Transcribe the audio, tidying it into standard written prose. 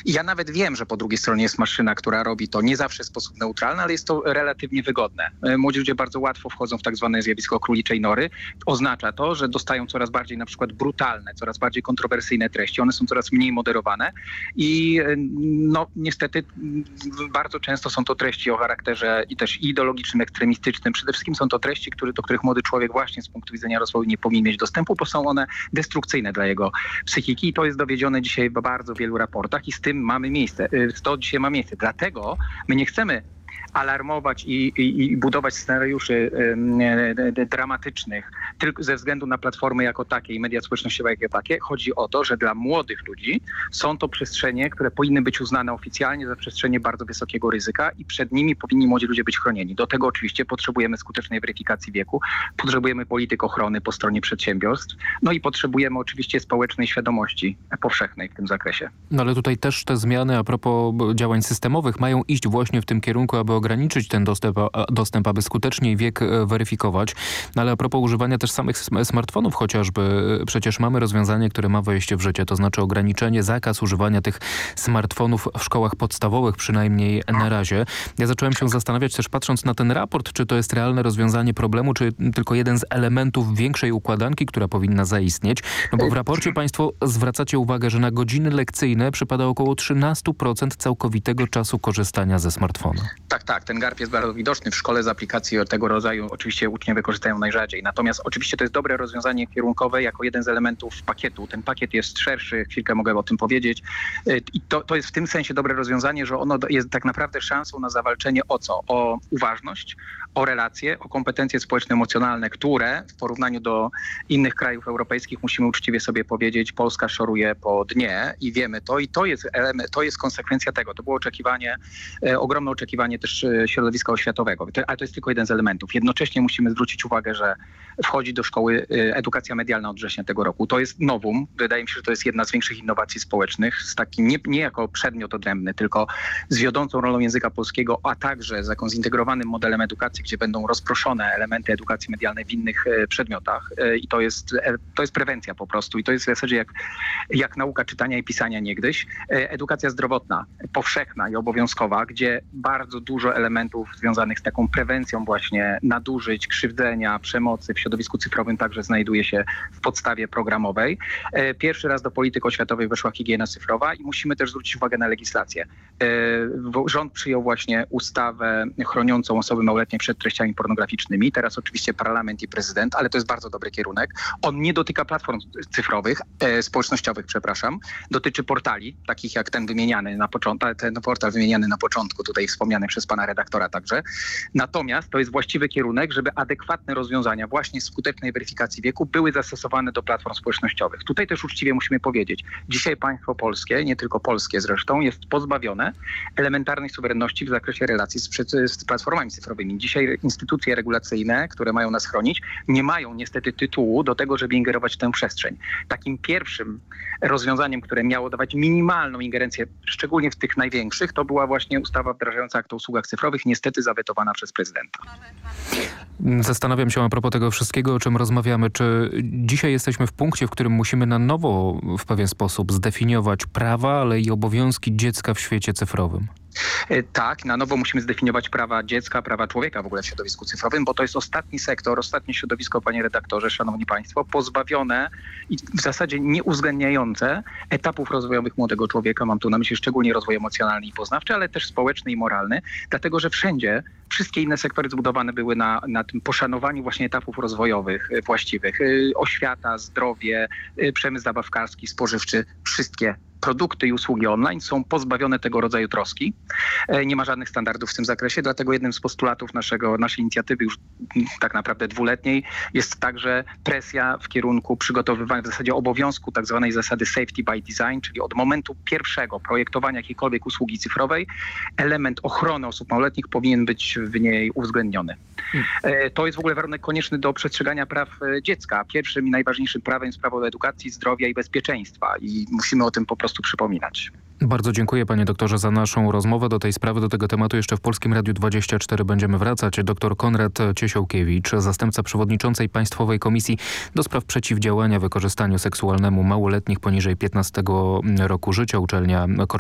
I ja nawet wiem, że po drugiej stronie jest maszyna, która robi to nie zawsze w sposób neutralny, ale jest to relatywnie wygodne. Młodzi ludzie bardzo łatwo wchodzą w tak zwane zjawisko króliczej nory. Oznacza to, że dostają coraz bardziej na przykład brutalne, coraz bardziej kontrowersyjne treści. One są coraz mniej moderowane i no niestety bardzo często są to treści o charakterze i też ideologicznym, ekstremistycznym. Przede wszystkim są to treści, do których młody człowiek właśnie z punktu widzenia rozwoju nie powinien mieć dostępu, bo są one destrukcyjne dla jego psychiki i to jest dowiedzione dzisiaj w bardzo wielu raportach i z tym mamy miejsce. To dzisiaj ma miejsce. Dlatego my nie chcemy alarmować i budować scenariuszy dramatycznych tylko ze względu na platformy jako takie i media społecznościowe jako takie. Chodzi o to, że dla młodych ludzi są to przestrzenie, które powinny być uznane oficjalnie za przestrzenie bardzo wysokiego ryzyka i przed nimi powinni młodzi ludzie być chronieni. Do tego oczywiście potrzebujemy skutecznej weryfikacji wieku, potrzebujemy polityk ochrony po stronie przedsiębiorstw, no i potrzebujemy oczywiście społecznej świadomości powszechnej w tym zakresie. No ale tutaj też te zmiany a propos działań systemowych mają iść właśnie w tym kierunku, aby ograniczyć ten dostęp, aby skutecznie wiek weryfikować. No ale a propos używania też samych smartfonów chociażby, przecież mamy rozwiązanie, które ma wejść w życie, to znaczy ograniczenie, zakaz używania tych smartfonów w szkołach podstawowych, przynajmniej na razie. Ja zacząłem się zastanawiać też patrząc na ten raport, czy to jest realne rozwiązanie problemu, czy tylko jeden z elementów większej układanki, która powinna zaistnieć. No bo w raporcie państwo zwracacie uwagę, że na godziny lekcyjne przypada około 13% całkowitego czasu korzystania ze smartfona. Tak, ten garb jest bardzo widoczny w szkole z aplikacji tego rodzaju. Oczywiście uczniowie korzystają najrzadziej. Natomiast oczywiście to jest dobre rozwiązanie kierunkowe jako jeden z elementów pakietu. Ten pakiet jest szerszy, chwilkę mogę o tym powiedzieć. I to jest w tym sensie dobre rozwiązanie, że ono jest tak naprawdę szansą na zawalczenie o co? O uważność, o relacje, o kompetencje społeczno-emocjonalne, które w porównaniu do innych krajów europejskich musimy uczciwie sobie powiedzieć, Polska szoruje po dnie i wiemy to i to jest konsekwencja tego. To było oczekiwanie, ogromne oczekiwanie też środowiska oświatowego, ale to jest tylko jeden z elementów. Jednocześnie musimy zwrócić uwagę, że wchodzi do szkoły edukacja medialna od września tego roku. To jest novum. Wydaje mi się, że to jest jedna z większych innowacji społecznych, z takim nie jako przedmiot odrębny, tylko z wiodącą rolą języka polskiego, a także z taką zintegrowanym modelem edukacji, gdzie będą rozproszone elementy edukacji medialnej w innych przedmiotach. I to jest prewencja po prostu. I to jest w zasadzie jak nauka czytania i pisania niegdyś. Edukacja zdrowotna, powszechna i obowiązkowa, gdzie bardzo dużo elementów związanych z taką prewencją właśnie nadużyć, krzywdzenia, przemocy w środowisku cyfrowym także znajduje się w podstawie programowej. Pierwszy raz do polityki oświatowej weszła higiena cyfrowa i musimy też zwrócić uwagę na legislację. Rząd przyjął właśnie ustawę chroniącą osoby małoletnie przed treściami pornograficznymi. Teraz oczywiście parlament i prezydent, ale to jest bardzo dobry kierunek. On nie dotyka platform cyfrowych, społecznościowych, przepraszam. Dotyczy portali, takich jak ten portal wymieniany na początku, tutaj wspomniany przez pana redaktora także. Natomiast to jest właściwy kierunek, żeby adekwatne rozwiązania właśnie skutecznej weryfikacji wieku były zastosowane do platform społecznościowych. Tutaj też uczciwie musimy powiedzieć, dzisiaj państwo polskie, nie tylko polskie zresztą, jest pozbawione elementarnej suwerenności w zakresie relacji z platformami cyfrowymi. Dzisiaj instytucje regulacyjne, które mają nas chronić, nie mają niestety tytułu do tego, żeby ingerować w tę przestrzeń. Takim pierwszym rozwiązaniem, które miało dawać minimalną ingerencję, szczególnie w tych największych, to była właśnie ustawa wdrażająca akt o usługach cyfrowych, niestety zawetowana przez prezydenta. Zastanawiam się a propos tego wszystkiego, o czym rozmawiamy. Czy dzisiaj jesteśmy w punkcie, w którym musimy na nowo w pewien sposób zdefiniować prawa, ale i obowiązki dziecka w świecie cyfrowym? Tak, na nowo musimy zdefiniować prawa dziecka, prawa człowieka w ogóle w środowisku cyfrowym, bo to jest ostatni sektor, ostatnie środowisko, panie redaktorze, szanowni państwo, pozbawione i w zasadzie nieuwzględniające etapów rozwojowych młodego człowieka. Mam tu na myśli szczególnie rozwój emocjonalny i poznawczy, ale też społeczny i moralny, dlatego że wszędzie wszystkie inne sektory zbudowane były na tym poszanowaniu właśnie etapów rozwojowych właściwych. Oświata, zdrowie, przemysł zabawkarski, spożywczy, wszystkie produkty i usługi online są pozbawione tego rodzaju troski. Nie ma żadnych standardów w tym zakresie, dlatego jednym z postulatów naszej inicjatywy już tak naprawdę 2-letniej jest także presja w kierunku przygotowywania w zasadzie obowiązku tak zwanej zasady safety by design, czyli od momentu pierwszego projektowania jakiejkolwiek usługi cyfrowej element ochrony osób małoletnich powinien być w niej uwzględniony. To jest w ogóle warunek konieczny do przestrzegania praw dziecka. Pierwszym i najważniejszym prawem jest prawo do edukacji, zdrowia i bezpieczeństwa i musimy o tym po prostu przypominać. Bardzo dziękuję panie doktorze za naszą rozmowę. Do tej sprawy, do tego tematu jeszcze w Polskim Radiu 24 będziemy wracać. Doktor Konrad Ciesiołkiewicz, zastępca przewodniczącej Państwowej Komisji do spraw przeciwdziałania wykorzystaniu seksualnemu małoletnich poniżej 15 roku życia, uczelnia